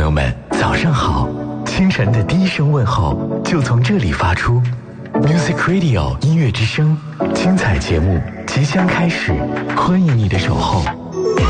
友们，早上好！清晨的第一声问候就从这里发出。Music Radio 音乐之声，精彩节目即将开始，欢迎你的守候。